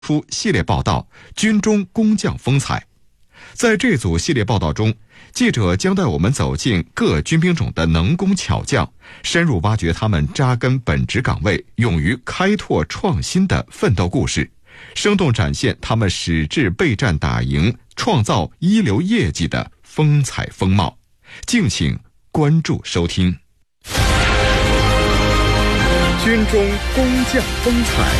出系列报道《军中工匠风采》。在这组系列报道中，记者将带我们走进各军兵种的能工巧匠，深入挖掘他们扎根本职岗位、勇于开拓创新的奋斗故事，生动展现他们矢志备战打赢、创造一流业绩的风采风貌。敬请关注收听。军中工匠风采。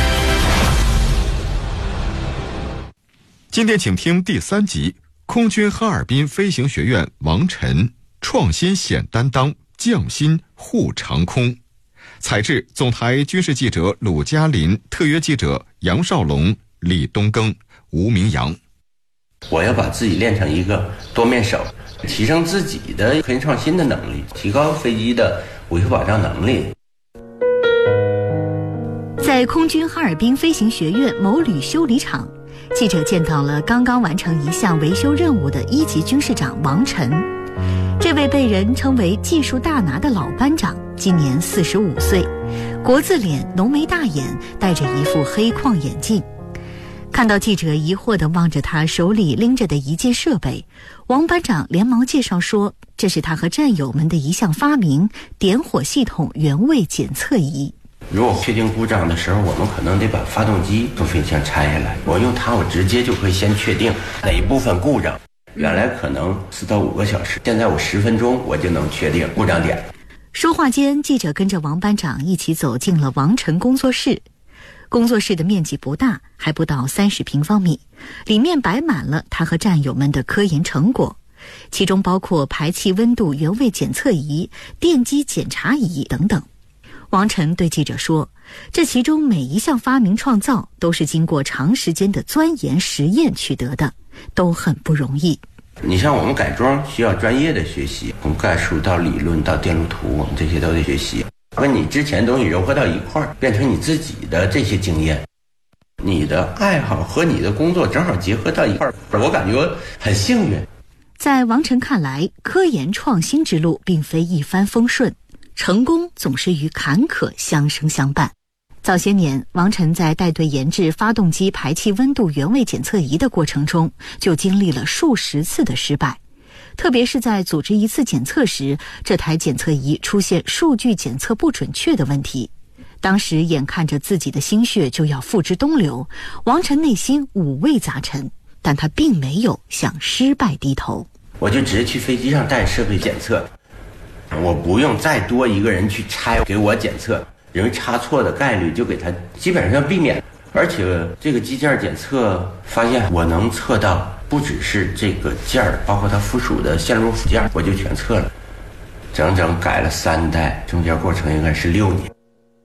今天请听第3集，空军哈尔滨飞行学院王晨，创新显担当，匠心护长空。采制总台军事记者鲁嘉林，特约记者杨少龙、李东庚、吴明阳。 我要把自己练成一个多面手，提升自己的科研创新的能力，提高飞机的维护保障能力。 在空军哈尔滨飞行学院某旅修理厂，记者见到了刚刚完成一项维修任务的1级军士长王晨。这位被人称为技术大拿的老班长今年45岁，国字脸，浓眉大眼，戴着一副黑框眼镜。看到记者疑惑地望着他手里拎着的一件设备，王班长连忙介绍说，这是他和战友们的一项发明——点火系统原位检测仪。 如果确定故障的时候，我们可能得把发动机从飞机上拆下来。我用它，我直接就可以先确定哪一部分故障。原来可能4到5个小时，现在我10分钟我就能确定故障点。 说话间，记者跟着王班长一起走进了王晨工作室。工作室的面积不大，还不到30平方米，里面摆满了他和战友们的科研成果，其中包括排气温度原位检测仪、电机检查仪等等。王晨对记者说，这其中每一项发明创造都是经过长时间的钻研实验取得的，都很不容易。 你像我们改装需要专业的学习，从概述到理论到电路图，我们这些都得学习，把你之前东西糅合到一块儿，变成你自己的这些经验，你的爱好和你的工作正好结合到一块儿，我感觉很幸运。 在王晨看来，科研创新之路并非一帆风顺，成功总是与坎坷相生相伴。早些年，王晨在带队研制发动机排气温度原位检测仪的过程中，就经历了数十次的失败。特别是在组织一次检测时，这台检测仪出现数据检测不准确的问题。当时眼看着自己的心血就要付之东流，王晨内心五味杂陈，但他并没有向失败低头。 我就直接去飞机上带设备检测，我不用再多一个人去拆给我检测，因为差错的概率就给他基本上避免。而且这个机件检测发现，我能测到不只是这个件儿，包括它附属的线路附件，我就全测了，整整改了3代，中间过程应该是6年。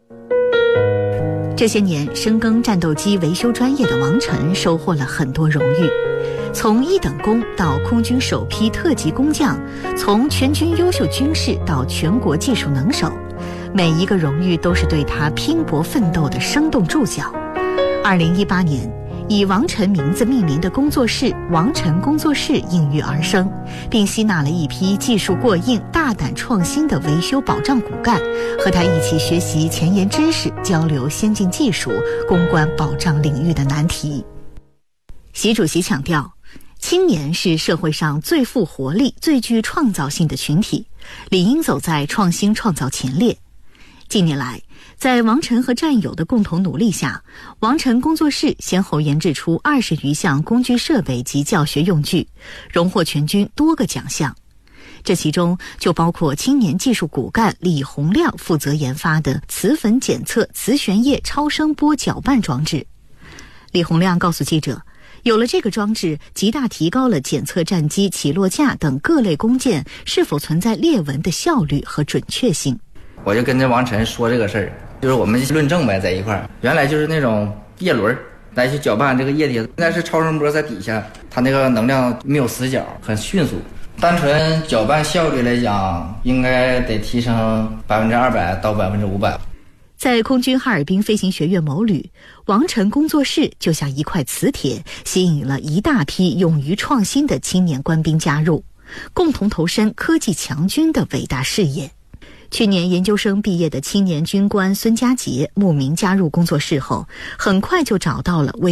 这些年深耕战斗机维修专业的王晨收获了很多荣誉，从1等功到空军首批特级工匠，从全军优秀军士到全国技术能手，每一个荣誉都是对他拼搏奋斗的生动注脚。2018年，以王晨名字命名的工作室王晨工作室应运而生，并吸纳了一批技术过硬、大胆创新的维修保障骨干，和他一起学习前沿知识，交流先进技术，攻关保障领域的难题。习主席强调，青年是社会上最富活力、最具创造性的群体，理应走在创新创造前列。近年来，在王晨和战友的共同努力下，王晨工作室先后研制出20余项工具设备及教学用具，荣获全军多个奖项。这其中就包括青年技术骨干李洪亮负责研发的磁粉检测磁悬液超声波搅拌装置。李洪亮告诉记者，有了这个装置，极大提高了检测战机起落架等各类工件是否存在裂纹的效率和准确性。 我就跟着王晨说这个事儿，就是我们论证呗，在一块儿。原来就是那种叶轮来去搅拌这个液体，现在是超声波在底下，它那个能量没有死角，很迅速。单纯搅拌效率来讲，应该得提升200%到500%。 在空军哈尔滨飞行学院某旅，王晨工作室就像一块磁铁，吸引了一大批勇于创新的青年官兵加入，共同投身科技强军的伟大事业。 去年研究生毕业的青年军官孙家杰慕名加入工作室后，很快就找到了为